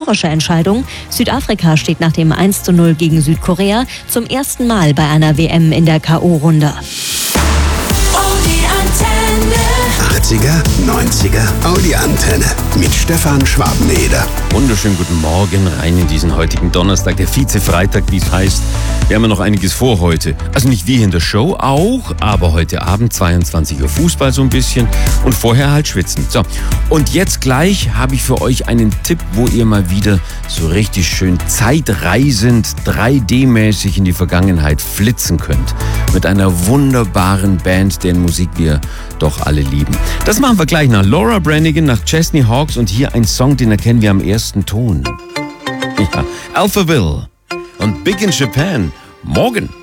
historische Entscheidung. Südafrika steht nach dem 1:0 gegen Südkorea zum ersten Mal bei einer WM in der K.O.-Runde. 80er, 90er, Audi-Antenne mit Stefan Schwabeneder. Wunderschönen guten Morgen rein in diesen heutigen Donnerstag, der Vize-Freitag, wie es heißt. Wir haben ja noch einiges vor heute. Also nicht wir in der Show, auch, aber heute Abend 22 Uhr Fußball so ein bisschen und vorher halt schwitzen. So, und jetzt gleich habe ich für euch einen Tipp, wo ihr mal wieder so richtig schön zeitreisend, 3D-mäßig in die Vergangenheit flitzen könnt. Mit einer wunderbaren Band, deren Musik wir doch alle lieben. Das machen wir gleich nach Laura Branigan, nach Chesney Hawkes und hier ein Song, den erkennen wir am ersten Ton. Ja, Alphaville und Big in Japan. Morgen.